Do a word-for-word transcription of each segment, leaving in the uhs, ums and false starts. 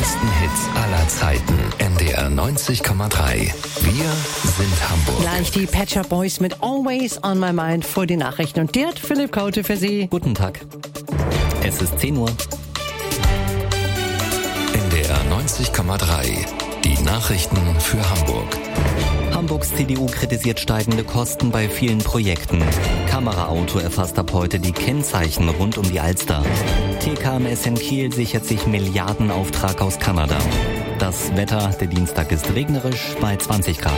größten Hits aller Zeiten. N D R neunzig Komma drei. Wir sind Hamburg. Gleich die Pet Shop Boys mit Always on My Mind vor die Nachrichten. Und der hat Philipp Kaute für Sie. Guten Tag. Es ist zehn Uhr. N D R neunzig Komma drei. Die Nachrichten für Hamburg. Hamburgs C D U kritisiert steigende Kosten bei vielen Projekten. Kameraauto erfasst ab heute die Kennzeichen rund um die Alster. T K M S in Kiel sichert sich Milliardenauftrag aus Kanada. Das Wetter, der Dienstag ist regnerisch bei zwanzig Grad.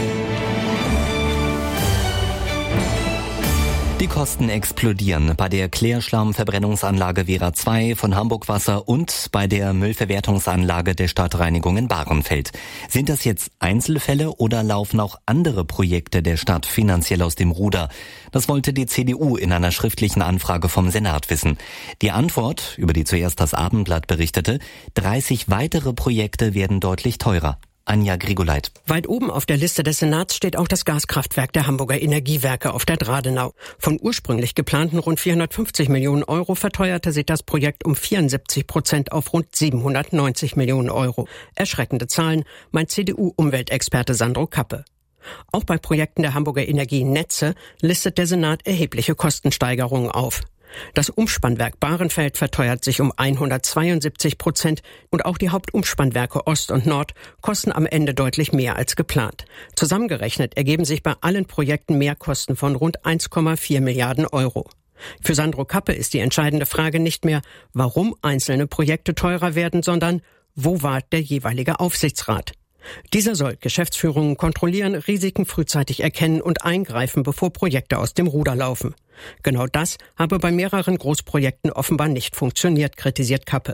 Die Kosten explodieren bei der Klärschlammverbrennungsanlage Wera zwei von Hamburg Wasser und bei der Müllverwertungsanlage der Stadtreinigung in Bahrenfeld. Sind das jetzt Einzelfälle oder laufen auch andere Projekte der Stadt finanziell aus dem Ruder? Das wollte die C D U in einer schriftlichen Anfrage vom Senat wissen. Die Antwort, über die zuerst das Abendblatt berichtete, dreißig weitere Projekte werden deutlich teurer. Anja Grigoleit. Weit oben auf der Liste des Senats steht auch das Gaskraftwerk der Hamburger Energiewerke auf der Dradenau. Von ursprünglich geplanten rund vierhundertfünfzig Millionen Euro verteuerte sich das Projekt um vierundsiebzig Prozent auf rund siebenhundertneunzig Millionen Euro. Erschreckende Zahlen, meint C D U-Umweltexperte Sandro Kappe. Auch bei Projekten der Hamburger Energienetze listet der Senat erhebliche Kostensteigerungen auf. Das Umspannwerk Bahrenfeld verteuert sich um hundertzweiundsiebzig Prozent und auch die Hauptumspannwerke Ost und Nord kosten am Ende deutlich mehr als geplant. Zusammengerechnet ergeben sich bei allen Projekten Mehrkosten von rund eins Komma vier Milliarden Euro. Für Sandro Kappe ist die entscheidende Frage nicht mehr, warum einzelne Projekte teurer werden, sondern wo war der jeweilige Aufsichtsrat? Dieser soll Geschäftsführungen kontrollieren, Risiken frühzeitig erkennen und eingreifen, bevor Projekte aus dem Ruder laufen. Genau das habe bei mehreren Großprojekten offenbar nicht funktioniert, kritisiert Kappe.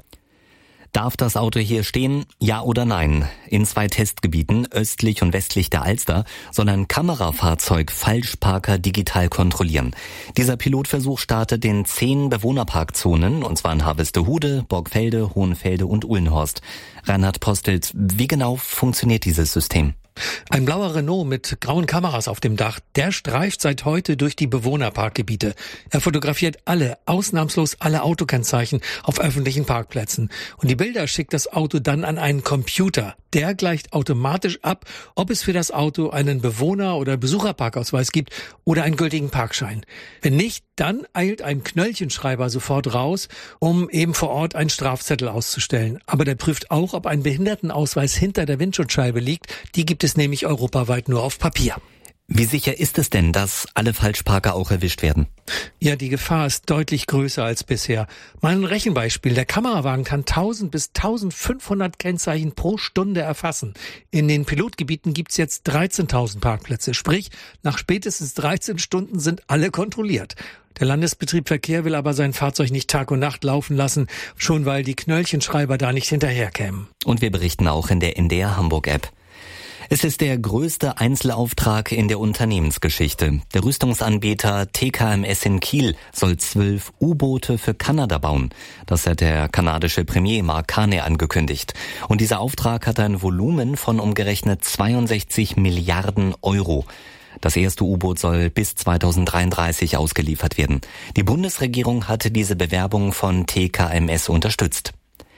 Darf das Auto hier stehen? Ja oder nein? In zwei Testgebieten, östlich und westlich der Alster, soll ein Kamerafahrzeug Falschparker digital kontrollieren. Dieser Pilotversuch startet in zehn Bewohnerparkzonen, und zwar in Harvestehude, Borgfelde, Hohenfelde und Uhlenhorst. Reinhard Postelt, wie genau funktioniert dieses System? Ein blauer Renault mit grauen Kameras auf dem Dach, der streift seit heute durch die Bewohnerparkgebiete. Er fotografiert alle, ausnahmslos alle Autokennzeichen auf öffentlichen Parkplätzen. Und die Bilder schickt das Auto dann an einen Computer. Der gleicht automatisch ab, ob es für das Auto einen Bewohner- oder Besucherparkausweis gibt oder einen gültigen Parkschein. Wenn nicht, dann eilt ein Knöllchenschreiber sofort raus, um eben vor Ort einen Strafzettel auszustellen. Aber der prüft auch, ob ein Behindertenausweis hinter der Windschutzscheibe liegt. Die gibt es nämlich europaweit nur auf Papier. Wie sicher ist es denn, dass alle Falschparker auch erwischt werden? Ja, die Gefahr ist deutlich größer als bisher. Mal ein Rechenbeispiel. Der Kamerawagen kann tausend bis eintausendfünfhundert Kennzeichen pro Stunde erfassen. In den Pilotgebieten gibt's jetzt dreizehntausend Parkplätze. Sprich, nach spätestens dreizehn Stunden sind alle kontrolliert. Der Landesbetrieb Verkehr will aber sein Fahrzeug nicht Tag und Nacht laufen lassen, schon weil die Knöllchenschreiber da nicht hinterherkämen. Und wir berichten auch in der N D R Hamburg-App. Es ist der größte Einzelauftrag in der Unternehmensgeschichte. Der Rüstungsanbieter T K M S in Kiel soll zwölf U-Boote für Kanada bauen. Das hat der kanadische Premier Mark Carney angekündigt. Und dieser Auftrag hat ein Volumen von umgerechnet zweiundsechzig Milliarden Euro. Das erste U-Boot soll bis zweitausenddreiunddreißig ausgeliefert werden. Die Bundesregierung hatte diese Bewerbung von T K M S unterstützt.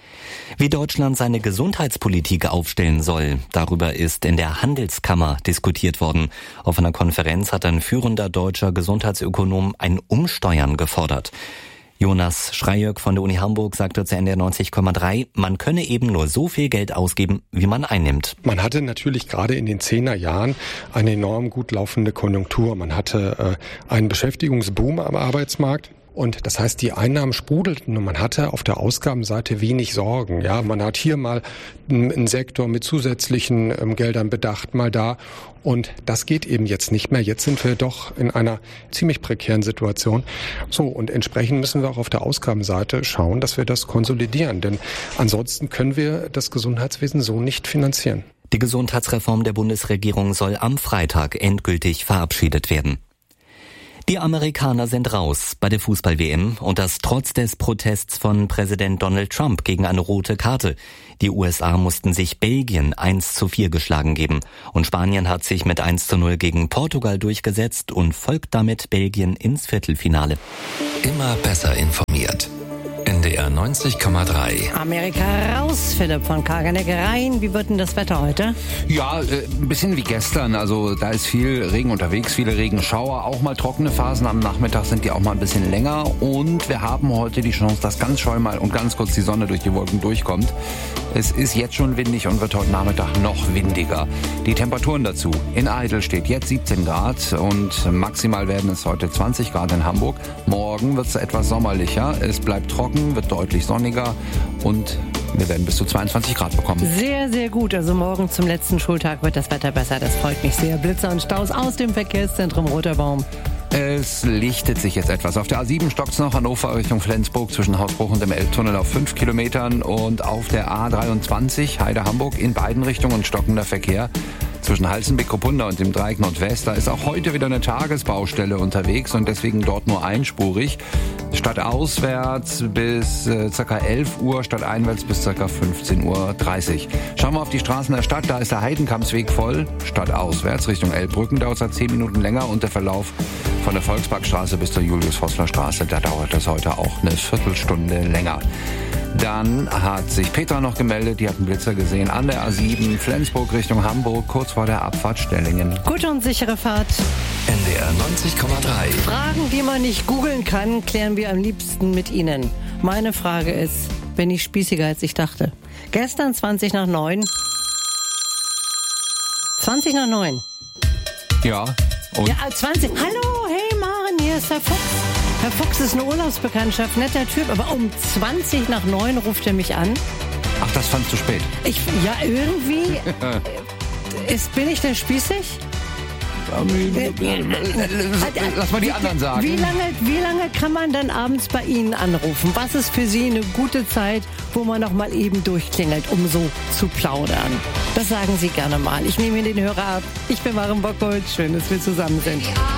Wie Deutschland seine Gesundheitspolitik aufstellen soll, darüber ist in der Handelskammer diskutiert worden. Auf einer Konferenz hat ein führender deutscher Gesundheitsökonom ein Umsteuern gefordert. Jonas Schreijöck von der Uni Hamburg sagte zu N D R neunzig Komma drei, man könne eben nur so viel Geld ausgeben, wie man einnimmt. Man hatte natürlich gerade in den Zehnerjahren eine enorm gut laufende Konjunktur. Man hatte äh, einen Beschäftigungsboom am Arbeitsmarkt. Und das heißt, die Einnahmen sprudelten und man hatte auf der Ausgabenseite wenig Sorgen. Ja, man hat hier mal einen Sektor mit zusätzlichen ähm, Geldern bedacht, mal da. Und das geht eben jetzt nicht mehr. Jetzt sind wir doch in einer ziemlich prekären Situation. So, und entsprechend müssen wir auch auf der Ausgabenseite schauen, dass wir das konsolidieren. Denn ansonsten können wir das Gesundheitswesen so nicht finanzieren. Die Gesundheitsreform der Bundesregierung soll am Freitag endgültig verabschiedet werden. Die Amerikaner sind raus bei der Fußball-W M und das trotz des Protests von Präsident Donald Trump gegen eine rote Karte. Die U S A mussten sich Belgien eins zu vier geschlagen geben und Spanien hat sich mit eins zu null gegen Portugal durchgesetzt und folgt damit Belgien ins Viertelfinale. Immer besser informiert. N D R neunzig Komma drei. Amerika raus, Philipp von Kagerneck rein. Wie wird denn das Wetter heute? Ja, äh, ein bisschen wie gestern. Also da ist viel Regen unterwegs, viele Regenschauer. Auch mal trockene Phasen am Nachmittag sind die auch mal ein bisschen länger. Und wir haben heute die Chance, dass ganz scheu mal und ganz kurz die Sonne durch die Wolken durchkommt. Es ist jetzt schon windig und wird heute Nachmittag noch windiger. Die Temperaturen dazu. In Eidel steht jetzt siebzehn Grad und maximal werden es heute zwanzig Grad in Hamburg. Morgen wird es etwas sommerlicher. Es bleibt trocken, wird deutlich sonniger und wir werden bis zu zweiundzwanzig Grad bekommen. Sehr, sehr gut. Also morgen zum letzten Schultag wird das Wetter besser. Das freut mich sehr. Blitzer und Staus aus dem Verkehrszentrum Roter Baum. Es lichtet sich jetzt etwas. Auf der A sieben stockt's noch Hannover Richtung Flensburg zwischen Hausbruch und dem Elbtunnel auf fünf Kilometern und auf der A dreiundzwanzig Heide-Hamburg in beiden Richtungen stockender Verkehr. Zwischen Halstenbeck-Kopunda und dem Dreieck Nordwest, da ist auch heute wieder eine Tagesbaustelle unterwegs und deswegen dort nur einspurig. Stadtauswärts bis äh, ca. elf Uhr, stadteinwärts bis ca. fünfzehn Uhr dreißig. Schauen wir auf die Straßen der Stadt, da ist der Heidenkampsweg voll. Stadtauswärts Richtung Elbbrücken dauert es zehn Minuten länger und der Verlauf von der Volksparkstraße bis zur Julius-Vossler-Straße, da dauert es heute auch eine Viertelstunde länger. Dann hat sich Petra noch gemeldet, die hat einen Blitzer gesehen an der A sieben Flensburg Richtung Hamburg, kurz vor der Abfahrt Stellingen. Gute und sichere Fahrt. N D R neunzig Komma drei. Fragen, die man nicht googeln kann, klären wir am liebsten mit Ihnen. Meine Frage ist, bin ich spießiger als ich dachte? Gestern zwanzig nach neun. zwanzig nach neun. Ja. Und? Ja, zwanzig. Hallo, hey Maren, hier ist Herr Fuchs. Herr Fuchs ist eine Urlaubsbekanntschaft, netter Typ, aber um zwanzig nach neun ruft er mich an. Ach, das fand zu spät. Ich, ja, irgendwie. ist, bin ich denn spießig? Lass mal die anderen sagen. Wie lange, wie lange kann man dann abends bei Ihnen anrufen? Was ist für Sie eine gute Zeit, wo man noch mal eben durchklingelt, um so zu plaudern? Das sagen Sie gerne mal. Ich nehme Ihnen den Hörer ab. Ich bin Maren Bockholz. Schön, dass wir zusammen sind.